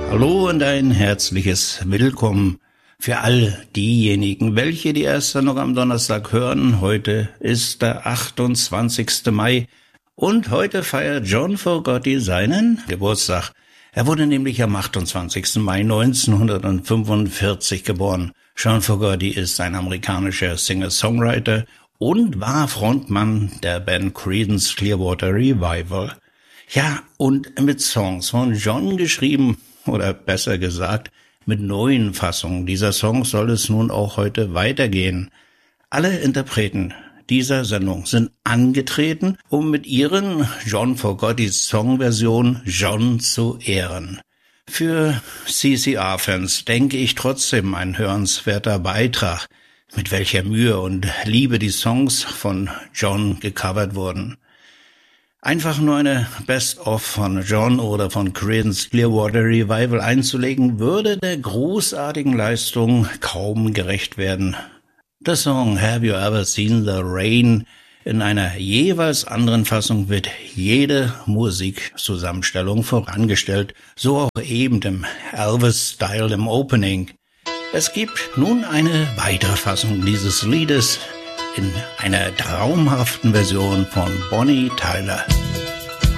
Hallo und ein herzliches Willkommen für all diejenigen, welche die erst noch am Donnerstag hören. Heute ist der 28. Mai und heute feiert John Fogerty seinen Geburtstag. Er wurde nämlich am 28. Mai 1945 geboren. John Fogerty ist ein amerikanischer Singer-Songwriter und war Frontmann der Band Creedence Clearwater Revival. Ja, und mit Songs von John geschrieben, oder besser gesagt, mit neuen Fassungen dieser Songs soll es nun auch heute weitergehen. Alle Interpreten dieser Sendung sind angetreten, um mit ihren John Fogertys Songversion John zu ehren. Für CCR-Fans denke ich trotzdem ein hörenswerter Beitrag, mit welcher Mühe und Liebe die Songs von John gecovert wurden. Einfach nur eine Best-of von John oder von Creedence Clearwater Revival einzulegen, würde der großartigen Leistung kaum gerecht werden. Der Song Have You Ever Seen the Rain in einer jeweils anderen Fassung wird jede Musikzusammenstellung vorangestellt, so auch eben im Elvis-Style im Opening. Es gibt nun eine weitere Fassung dieses Liedes in einer traumhaften Version von Bonnie Tyler.